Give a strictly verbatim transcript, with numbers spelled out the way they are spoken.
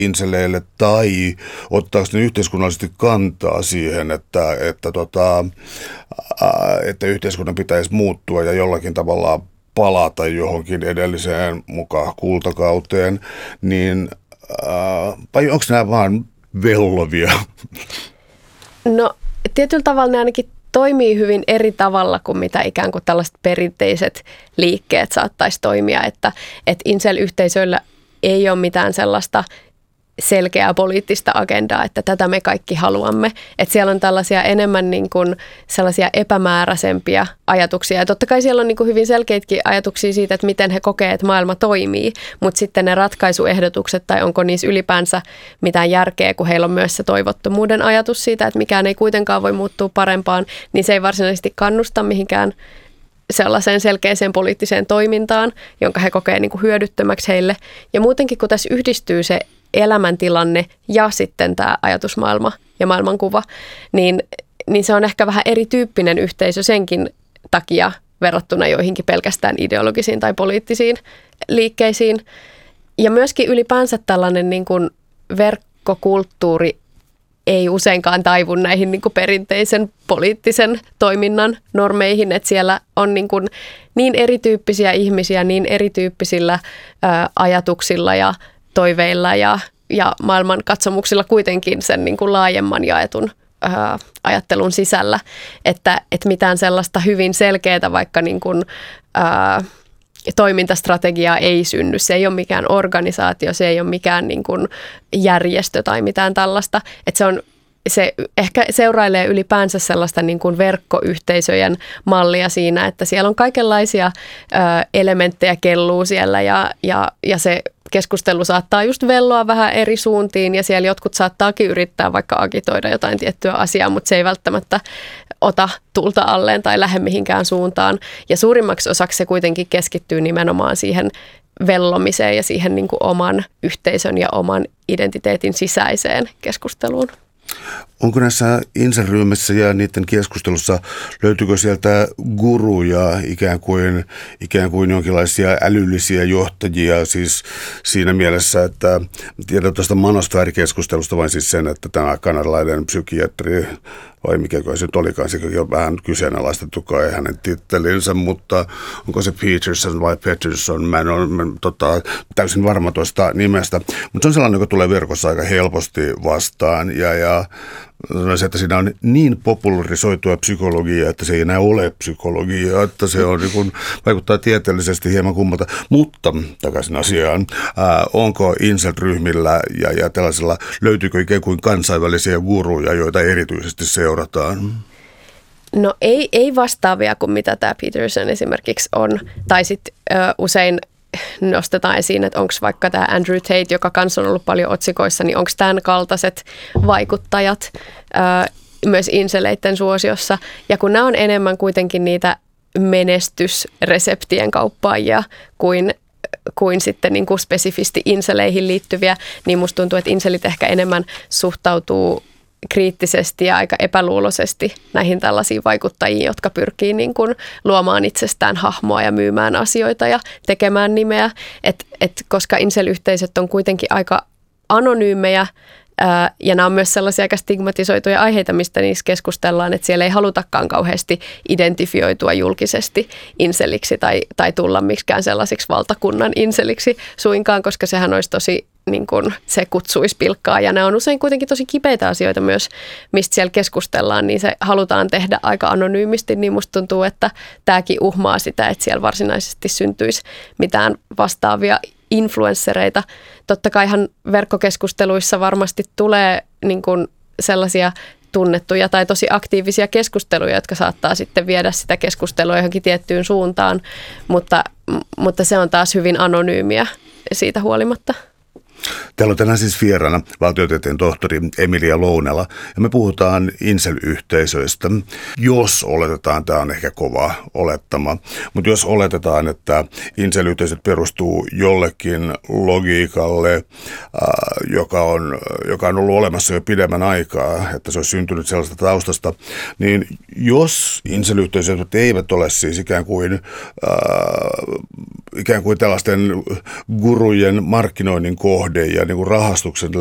inseleille, tai ottaako ne yhteiskunnallisesti kantaa siihen, että, että, tota, ää, että yhteiskunnan pitäisi muuttua ja jollakin tavalla palata johonkin edelliseen mukaan kultakauteen, niin ää, vai onko nämä vaan vellovia? No tietyllä tavalla ne ainakin toimii hyvin eri tavalla kuin mitä ikään kuin tällaiset perinteiset liikkeet saattaisi toimia, että, että incel-yhteisöillä ei ole mitään sellaista selkeää poliittista agendaa, että tätä me kaikki haluamme. Että siellä on tällaisia enemmän niin kuin sellaisia epämääräisempiä ajatuksia. Ja totta kai siellä on niin kuin hyvin selkeitäkin ajatuksia siitä, että miten he kokee, että maailma toimii, mutta sitten ne ratkaisuehdotukset tai onko niissä ylipäänsä mitään järkeä, kun heillä on myös se toivottomuuden ajatus siitä, että mikään ei kuitenkaan voi muuttua parempaan, niin se ei varsinaisesti kannusta mihinkään sellaiseen selkeäseen poliittiseen toimintaan, jonka he kokee niin kuin hyödyttömäksi heille. Ja muutenkin, kun tässä yhdistyy se elämäntilanne ja sitten tämä ajatusmaailma ja maailmankuva, niin, niin se on ehkä vähän erityyppinen yhteisö senkin takia verrattuna joihinkin pelkästään ideologisiin tai poliittisiin liikkeisiin. Ja myöskin ylipäänsä tällainen niin kuin verkkokulttuuri ei useinkaan taivu näihin niin kuin perinteisen poliittisen toiminnan normeihin, että siellä on niin, kuin niin erityyppisiä ihmisiä, niin erityyppisillä ää, ajatuksilla ja toiveilla ja, ja maailmankatsomuksilla kuitenkin sen niin kuin laajemman jaetun ää, ajattelun sisällä, että, että mitään sellaista hyvin selkeää vaikka niin kuin, ää, toimintastrategiaa ei synny. Se ei ole mikään organisaatio, se ei ole mikään niin kuin järjestö tai mitään tällaista. Että se, on, se ehkä seurailee ylipäänsä sellaista niin kuin verkkoyhteisöjen mallia siinä, että siellä on kaikenlaisia ö, elementtejä kelluu siellä ja, ja, ja se keskustelu saattaa just velloa vähän eri suuntiin ja siellä jotkut saattaakin yrittää vaikka agitoida jotain tiettyä asiaa, mutta se ei välttämättä ota tulta alleen tai lähde mihinkään suuntaan. Ja suurimmaksi osaksi se kuitenkin keskittyy nimenomaan siihen vellomiseen ja siihen niin kuin oman yhteisön ja oman identiteetin sisäiseen keskusteluun. Onko näissä incel-ryhmissä ja niiden keskustelussa, löytyykö sieltä guruja, ikään kuin, ikään kuin jonkinlaisia älyllisiä johtajia, siis siinä mielessä, että tiedän tuosta manosfäärikeskustelusta vain siis sen, että tämä kanadalainen psykiatri, vai mikä se nyt olikaan, sekin on vähän kyseenalaistettu kai hänen tittelinsä, mutta onko se Peterson vai Peterson, mä en ole mä, tota, täysin varma tuosta nimestä, mutta se on sellainen, joka tulee verkossa aika helposti vastaan ja, ja se, että siinä on niin popularisoitua psykologiaa, että se ei enää ole psykologiaa, että se on, niin kuin, vaikuttaa tieteellisesti hieman kummalta. Mutta takaisin asiaan, ää, onko incel-ryhmillä ja, ja tällaisella, löytyykö ikään kuin kansainvälisiä guruja, joita erityisesti seurataan? No ei, ei vastaavia kuin mitä tämä Peterson esimerkiksi on, tai sitten usein nostetaan esiin, että onko vaikka tämä Andrew Tate, joka kanssa on ollut paljon otsikoissa, niin onko tämän kaltaiset vaikuttajat ää, myös inseleiden suosiossa. Ja kun nämä on enemmän kuitenkin niitä menestysreseptien kauppaajia kuin, kuin sitten niin kuin spesifisti inseleihin liittyviä, niin musta tuntuu, että inselit ehkä enemmän suhtautuu kriittisesti ja aika epäluuloisesti näihin tällaisiin vaikuttajiin, jotka pyrkii niin kuin luomaan itsestään hahmoa ja myymään asioita ja tekemään nimeä. Et, et koska incel-yhteisöt on kuitenkin aika anonyymejä ää, ja nämä on myös sellaisia aika stigmatisoituja aiheita, mistä niissä keskustellaan, että siellä ei halutakaan kauheasti identifioitua julkisesti inseliksi tai, tai tulla miksikään sellaisiksi valtakunnan inseliksi suinkaan, koska sehän olisi tosi niin kuin se kutsuisi pilkkaa ja ne on usein kuitenkin tosi kipeitä asioita myös, mistä siellä keskustellaan, niin se halutaan tehdä aika anonyymisti, niin musta tuntuu, että tämäkin uhmaa sitä, että siellä varsinaisesti syntyisi mitään vastaavia influenssereita. Totta kaihan verkkokeskusteluissa varmasti tulee niin kuin sellaisia tunnettuja tai tosi aktiivisia keskusteluja, jotka saattaa sitten viedä sitä keskustelua johonkin tiettyyn suuntaan, mutta, mutta se on taas hyvin anonyymiä siitä huolimatta. Täällä on tänään siis vieraana valtiotieteen tohtori Emilia Lounela ja me puhutaan incel-yhteisöistä. Jos oletetaan, tämä on ehkä kova olettama, mutta jos oletetaan, että incel-yhteisöt perustuu jollekin logiikalle, äh, joka, on, joka on ollut olemassa jo pidemmän aikaa, että se on syntynyt sellaista taustasta, niin jos incel-yhteisöt eivät ole siis ikään kuin, äh, ikään kuin tällaisten gurujen markkinoinnin kohde, kohde ja niin kuin rahastuksen